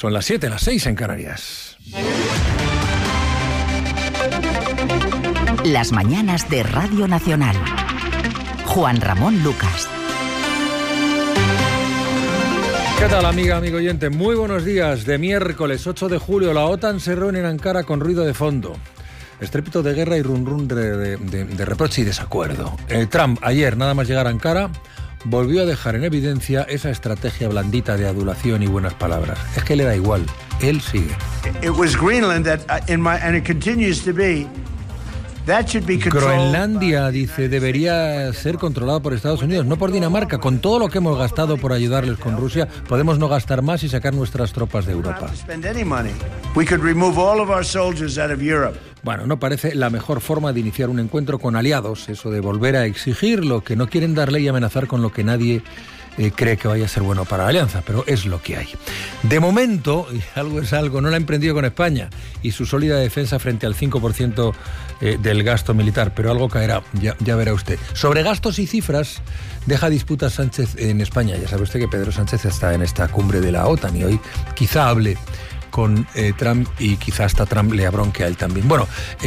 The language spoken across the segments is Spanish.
Son las 7, las 6 en Canarias. Las mañanas de Radio Nacional. Juan Ramón Lucas. ¿Qué tal, amiga, amigo oyente? Muy buenos días. De miércoles 8 de julio, la OTAN se reúne en Ankara con ruido de fondo. Estrépito de guerra y run de reproche y desacuerdo. Trump, ayer, nada más llegar a Ankara, volvió a dejar en evidencia esa estrategia blandita de adulación y buenas palabras. Es que le da igual, él sigue. Groenlandia, dice, debería ser controlado por Estados Unidos, no por Dinamarca. Con todo lo que hemos gastado por ayudarles con Rusia, podemos no gastar más y sacar nuestras tropas de Europa. Bueno, no parece la mejor forma de iniciar un encuentro con aliados, eso de volver a exigir lo que no quieren darle y amenazar con lo que nadie cree que vaya a ser bueno para la alianza, pero es lo que hay. De momento, y algo es algo, no la ha emprendido con España y su sólida defensa frente al 5% del gasto militar, pero algo caerá, ya verá usted. Sobre gastos y cifras, deja disputas Sánchez en España. Ya sabe usted que Pedro Sánchez está en esta cumbre de la OTAN y hoy quizá hable con Trump y quizá hasta Trump le abronque a él también. Bueno,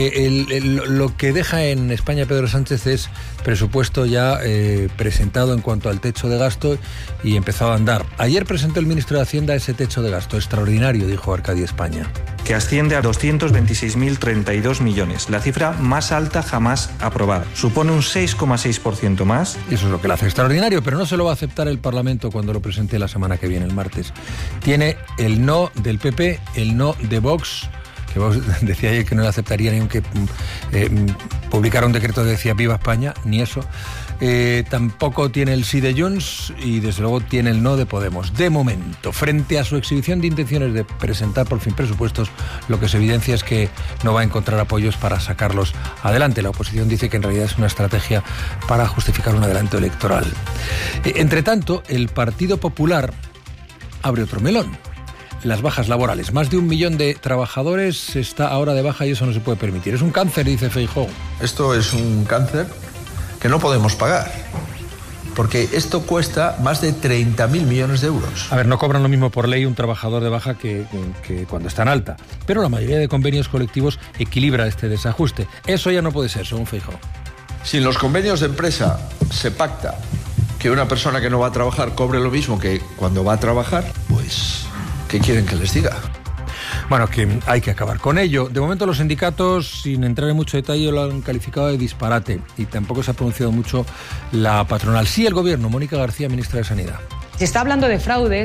lo que deja en España Pedro Sánchez es presupuesto ya presentado en cuanto al techo de gasto y empezado a andar. Ayer presentó el ministro de Hacienda ese techo de gasto extraordinario, dijo Arcadi España, que asciende a 226.032 millones, la cifra más alta jamás aprobada. Supone un 6,6% más. Eso es lo que le hace extraordinario, pero no se lo va a aceptar el Parlamento cuando lo presente la semana que viene, el martes. Tiene el no del PP, el no de Vox, que Vox decía ayer que no le aceptaría ni aunque publicara un decreto que decía Viva España, ni eso. Tampoco tiene el sí de Junts y desde luego tiene el no de Podemos. De momento, frente a su exhibición de intenciones de presentar por fin presupuestos, lo que se evidencia es que no va a encontrar apoyos para sacarlos adelante. La oposición dice que en realidad es una estrategia para justificar un adelanto electoral. Entre tanto, el Partido Popular abre otro melón. Las bajas laborales. Más de 1 millón de trabajadores está ahora de baja y eso no se puede permitir. Es un cáncer, dice Feijóo. Esto es un cáncer que no podemos pagar, porque esto cuesta más de 30.000 millones de euros. A ver, no cobran lo mismo por ley un trabajador de baja que cuando está en alta, pero la mayoría de convenios colectivos equilibra este desajuste. Eso ya no puede ser, según Feijóo. Si en los convenios de empresa se pacta que una persona que no va a trabajar cobre lo mismo que cuando va a trabajar, pues, ¿qué quieren que les diga? Bueno, que hay que acabar con ello. De momento los sindicatos, sin entrar en mucho detalle, lo han calificado de disparate y tampoco se ha pronunciado mucho la patronal. Sí, el gobierno. Mónica García, ministra de Sanidad. Se está hablando de fraude,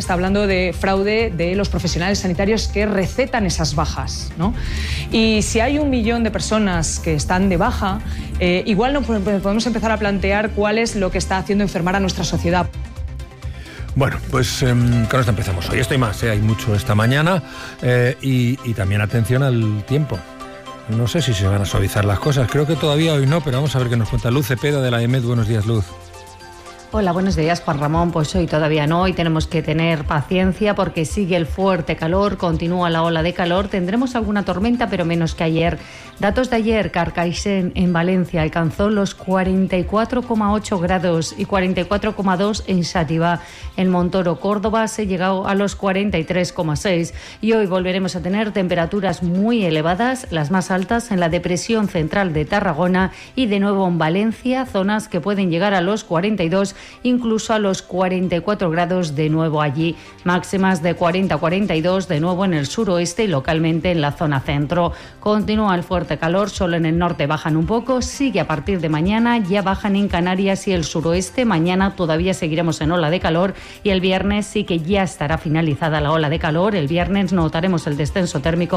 de los profesionales sanitarios que recetan esas bajas, ¿no? Y si hay 1 millón de personas que están de baja, igual no podemos empezar a plantear cuál es lo que está haciendo enfermar a nuestra sociedad. Bueno, pues con esto empezamos hoy. Esto y más, hay mucho esta mañana y también atención al tiempo. No sé si se van a suavizar las cosas, creo que todavía hoy no, pero vamos a ver qué nos cuenta Luz Cepeda de la EMET. Buenos días, Luz. Hola, buenos días, Juan Ramón. Pues hoy todavía no, hoy tenemos que tener paciencia porque sigue el fuerte calor, continúa la ola de calor, tendremos alguna tormenta pero menos que ayer. Datos de ayer, Carcaixent en Valencia alcanzó los 44,8 grados y 44,2 en Xàtiva. En Montoro, Córdoba, se llegó a los 43,6 y hoy volveremos a tener temperaturas muy elevadas, las más altas en la depresión central de Tarragona y de nuevo en Valencia, zonas que pueden llegar a los 42, incluso a los 44 grados de nuevo allí. Máximas de 40-42 de nuevo en el suroeste y localmente en la zona centro. Continúa el fuerte calor, solo en el norte bajan un poco, sigue a partir de mañana, ya bajan en Canarias y el suroeste. Mañana todavía seguiremos en ola de calor y el viernes sí que ya estará finalizada la ola de calor. El viernes notaremos el descenso térmico